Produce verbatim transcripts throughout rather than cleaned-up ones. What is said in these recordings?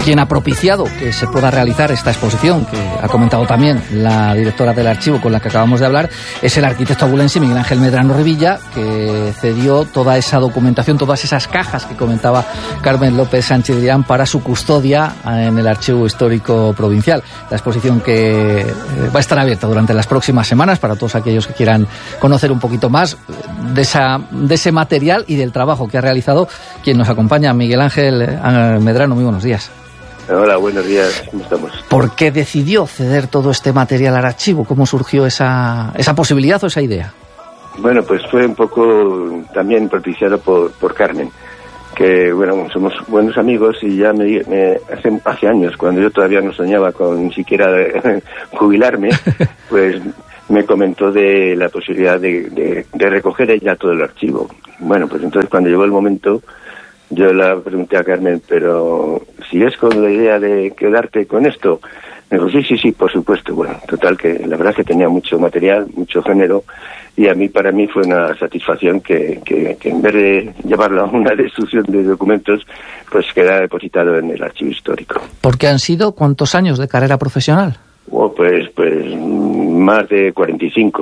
quien ha propiciado que se pueda realizar esta exposición, que ha comentado también la directora del archivo con la que acabamos de hablar, es el arquitecto abulense Miguel Ángel Medrano Revilla, que cedió toda esa documentación, todas esas cajas que comentaba Carmen López Sánchez Drián para su custodia en el Archivo Histórico Provincial. La exposición que va a estar abierta durante las próximas semanas para todos aquellos que quieran conocer un poquito más de, esa, de ese material y del trabajo que ha realizado quien nos acompaña, Miguel Ángel Medrano. Muy buenos días. Hola, buenos días, ¿cómo estamos? ¿Por qué decidió ceder todo este material al archivo? ¿Cómo surgió esa, esa posibilidad o esa idea? Bueno, pues fue un poco también propiciado por, por Carmen, que bueno, somos buenos amigos y ya me, me hace, hace años, cuando yo todavía no soñaba con ni siquiera de, jubilarme, pues me comentó de la posibilidad de, de, de recoger ella todo el archivo. Bueno, pues entonces cuando llegó el momento, yo la pregunté a Carmen, pero ¿sigues con la idea de quedarte con esto? Me dijo, sí, sí, sí, por supuesto. Bueno, total, que la verdad es que tenía mucho material, mucho género, y a mí, para mí, fue una satisfacción que, que, que en vez de llevarlo a una destrucción de documentos, pues queda depositado en el archivo histórico. ¿Por qué han sido cuántos años de carrera profesional? Oh, pues, pues, más de cuarenta y cinco.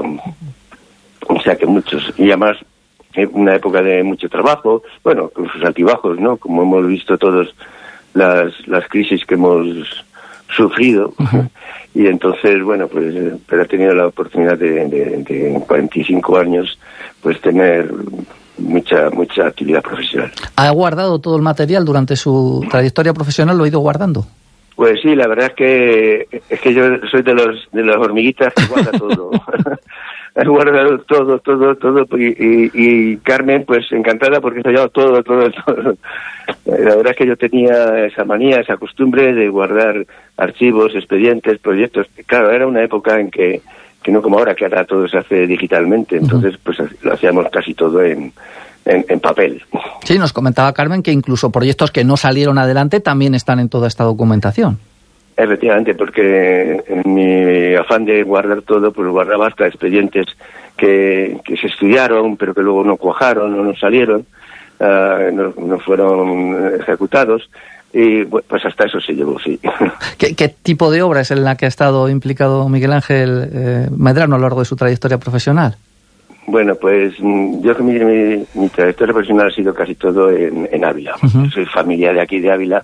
O sea que muchos, y además, una época de mucho trabajo, bueno, con sus altibajos, ¿no? Como hemos visto todos las, las crisis que hemos sufrido. Uh-huh. Y entonces, bueno, pues, pero he tenido la oportunidad de, de, de en cuarenta y cinco años, pues tener mucha, mucha actividad profesional. ¿Ha guardado todo el material durante su trayectoria profesional? ¿Lo ha ido guardando? Pues sí, la verdad es que, es que yo soy de los, de las hormiguitas que guarda todo. He guardado todo, todo, todo, y, y, y Carmen, pues encantada porque se ha llevado todo, todo, todo. La verdad es que yo tenía esa manía, esa costumbre de guardar archivos, expedientes, proyectos. Claro, era una época en que, que no como ahora, que ahora todo se hace digitalmente, entonces pues lo hacíamos casi todo en, en, en papel. Sí, nos comentaba Carmen que incluso proyectos que no salieron adelante también están en toda esta documentación. Efectivamente, porque en mi afán de guardar todo, pues guardaba hasta expedientes que, que se estudiaron, pero que luego no cuajaron o no salieron, uh, no, no fueron ejecutados, y pues hasta eso se llevó, sí. ¿Qué, qué tipo de obra es en la que ha estado implicado Miguel Ángel eh, Medrano a lo largo de su trayectoria profesional? Bueno, pues yo mi, mi, mi trayectoria profesional ha sido casi todo en, en Ávila. Uh-huh. Soy familia de aquí de Ávila.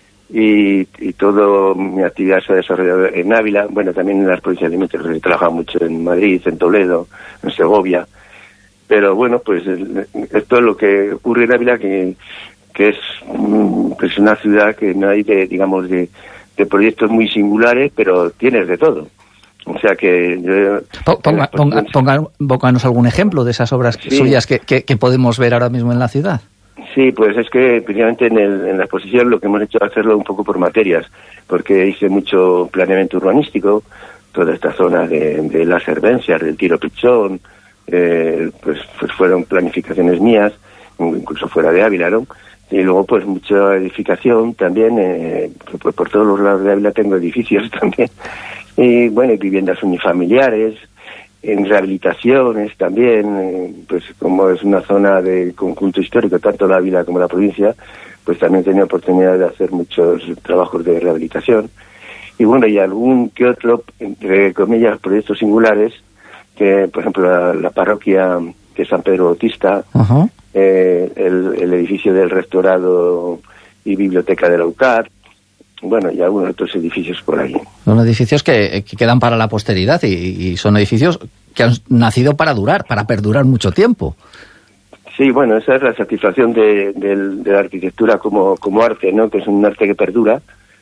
Y, y toda mi actividad se ha desarrollado en Ávila, bueno, también en las provincias de Limítrofes. He trabajado mucho en Madrid, en Toledo, en Segovia, pero bueno, pues esto es lo que ocurre en Ávila, que, que es pues una ciudad que no hay de, digamos, de, de proyectos muy singulares, pero tienes de todo. O sea que yo, ponga, ponga, ponga, pónganos algún ejemplo de esas obras sí. suyas que, que, que podemos ver ahora mismo en la ciudad. Sí, pues es que precisamente en, el, en la exposición lo que hemos hecho es hacerlo un poco por materias, porque hice mucho planeamiento urbanístico, toda esta zona de, de las Herbencias, del Tiro Pichón, eh, pues, pues fueron planificaciones mías, incluso fuera de Ávila, ¿no? Y luego pues mucha edificación también, eh, pues por todos los lados de Ávila tengo edificios también, y bueno, y viviendas unifamiliares, en rehabilitaciones también, pues como es una zona de conjunto histórico, tanto la Ávila como la provincia, pues también he tenido oportunidad de hacer muchos trabajos de rehabilitación. Y bueno, y algún que otro, entre comillas, proyectos singulares, que por ejemplo la, la parroquia de San Pedro Bautista, uh-huh. eh, el, el edificio del Rectorado y Biblioteca de la U C A R, bueno, y algunos otros edificios por ahí. Son edificios que, que quedan para la posteridad y, y son edificios que han nacido para durar, para perdurar mucho tiempo. Sí, bueno, esa es la satisfacción de, de, de la arquitectura como, como arte, ¿no? Que es un arte que perdura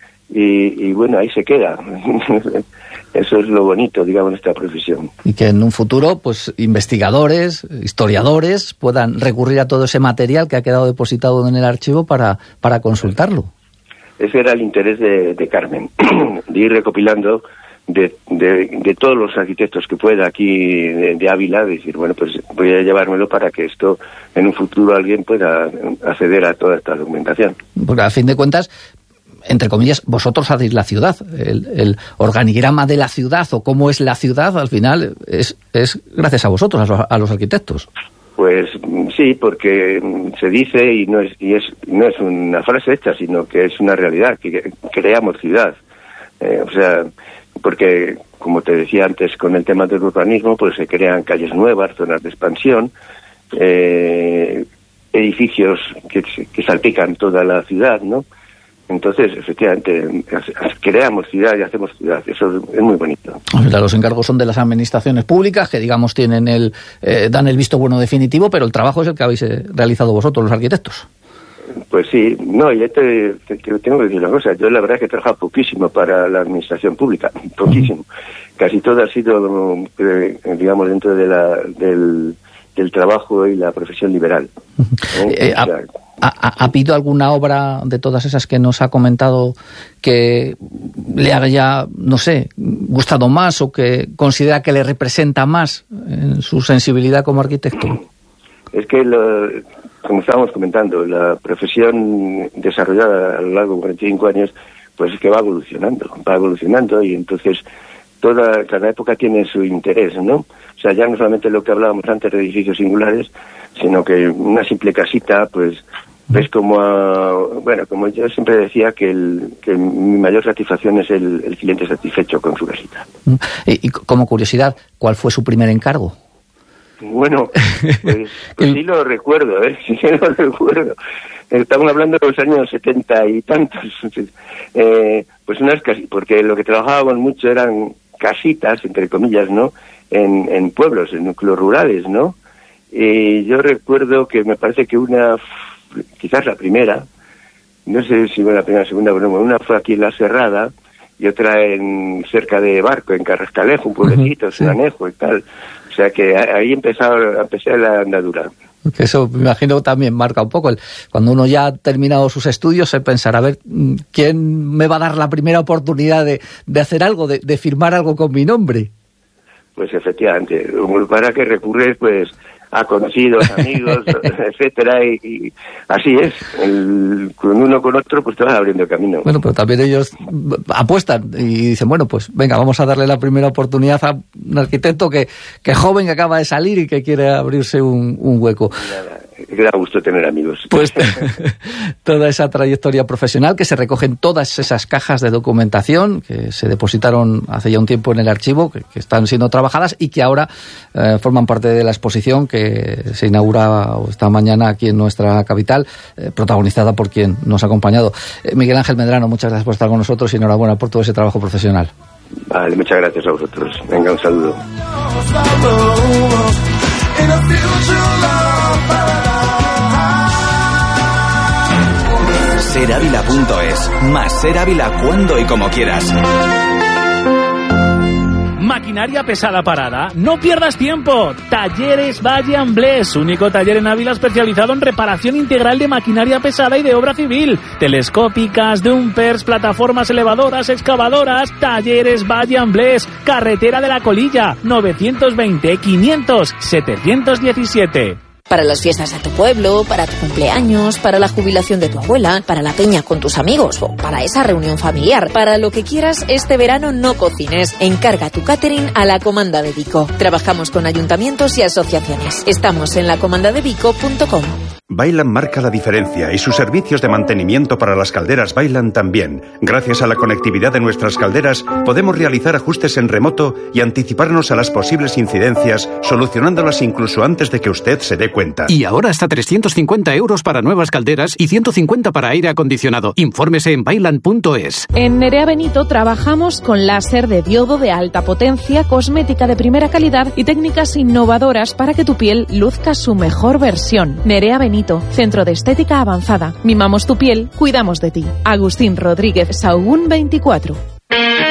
y, y bueno, ahí se queda. Eso es lo bonito, digamos, de esta profesión. Y que en un futuro, pues, investigadores, historiadores, puedan recurrir a todo ese material que ha quedado depositado en el archivo para, para consultarlo. Ese era el interés de, de Carmen, de ir recopilando de, de, de todos los arquitectos que pueda aquí de, de Ávila, decir, bueno, pues voy a llevármelo para que esto en un futuro alguien pueda acceder a toda esta documentación. Porque a fin de cuentas, entre comillas, vosotros hacéis la ciudad. El, el organigrama de la ciudad o cómo es la ciudad, al final, es, es gracias a vosotros, a los, a los arquitectos. Pues sí, porque se dice, y no es y es no es una frase hecha, sino que es una realidad, que creamos ciudad. Eh, o sea, porque, como te decía antes, con el tema del urbanismo, pues se crean calles nuevas, zonas de expansión, eh, edificios que, que salpican toda la ciudad, ¿no? Entonces, efectivamente, creamos ciudad y hacemos ciudad. Eso es muy bonito. Los encargos son de las administraciones públicas, que, digamos, tienen el eh, dan el visto bueno definitivo, pero el trabajo es el que habéis eh, realizado vosotros, los arquitectos. Pues sí. No, y te, te, te tengo que decir una cosa. Yo la verdad es que he trabajado poquísimo para la administración pública. Poquísimo. Uh-huh. Casi todo ha sido, eh, digamos, dentro de la, del, del trabajo y la profesión liberal. Uh-huh. ¿Eh? Eh, o sea, ¿Ha, ¿Ha habido alguna obra de todas esas que nos ha comentado que le haya, no sé, gustado más o que considera que le representa más en su sensibilidad como arquitecto? Es que, lo, como estábamos comentando, la profesión desarrollada a lo largo de cuarenta y cinco años, pues es que va evolucionando, va evolucionando y entonces toda cada época tiene su interés, ¿no? O sea, ya no solamente lo que hablábamos antes de edificios singulares, sino que una simple casita, pues ves como, a, bueno, como yo siempre decía, que, el, que mi mayor satisfacción es el, el cliente satisfecho con su casita. Y, y como curiosidad, ¿cuál fue su primer encargo? Bueno, pues, pues sí lo recuerdo, ¿eh? Sí lo recuerdo. Estamos hablando de los años setenta y tantos. Eh, pues unas casitas, porque lo que trabajábamos mucho eran casitas, entre comillas, ¿no? En, en pueblos, en núcleos rurales, ¿no? Y yo recuerdo que me parece que una, quizás la primera, no sé si fue la primera o segunda, pero una fue aquí en La Serrada y otra en cerca de Barco, en Carrascalejo, un pueblecito, uh-huh, Ciudadanejo sí. Y tal. O sea que ahí empezaba, empecé la andadura. Que eso me imagino también marca un poco. El, cuando uno ya ha terminado sus estudios, el pensar, a ver, ¿quién me va a dar la primera oportunidad de, de hacer algo, de, de firmar algo con mi nombre? Pues efectivamente, para que recurres pues a conocidos, amigos, etcétera, y, y así es. El, con uno con otro, pues te vas abriendo el camino. Bueno, pero también ellos apuestan y dicen, bueno, pues venga, vamos a darle la primera oportunidad a un arquitecto que, que joven, que acaba de salir y que quiere abrirse un, un hueco. Nada. Que da gusto tener amigos. Pues toda esa trayectoria profesional que se recoge en todas esas cajas de documentación que se depositaron hace ya un tiempo en el archivo, que, que están siendo trabajadas y que ahora eh, forman parte de la exposición que se inaugura esta mañana aquí en nuestra capital, eh, protagonizada por quien nos ha acompañado. Eh, Miguel Ángel Medrano, muchas gracias por estar con nosotros y enhorabuena por todo ese trabajo profesional. Vale, muchas gracias a vosotros. Venga, un saludo. ser ávila punto es. Más Ser Ávila cuando y como quieras. Maquinaria pesada parada. No pierdas tiempo. Talleres Valle Amblés, único taller en Ávila especializado en reparación integral de maquinaria pesada y de obra civil. Telescópicas, dumpers, plataformas elevadoras, excavadoras. Talleres Valle Amblés, carretera de la Colilla, novecientos veinte, quinientos, setecientos diecisiete. Para las fiestas de tu pueblo, para tu cumpleaños, para la jubilación de tu abuela, para la peña con tus amigos o para esa reunión familiar. Para lo que quieras, este verano no cocines. Encarga tu catering a la Comanda de Vico. Trabajamos con ayuntamientos y asociaciones. Estamos en la comanda de vico punto com. Bailan marca la diferencia y sus servicios de mantenimiento para las calderas Bailan también. Gracias a la conectividad de nuestras calderas podemos realizar ajustes en remoto y anticiparnos a las posibles incidencias, solucionándolas incluso antes de que usted se dé cuenta. Y ahora hasta trescientos cincuenta euros para nuevas calderas y ciento cincuenta para aire acondicionado. Infórmese en bailan punto es. En Nerea Benito trabajamos con láser de diodo de alta potencia, cosmética de primera calidad y técnicas innovadoras para que tu piel luzca su mejor versión. Nerea Benito, Centro de Estética Avanzada. Mimamos tu piel, cuidamos de ti. Agustín Rodríguez Sahagún veinticuatro.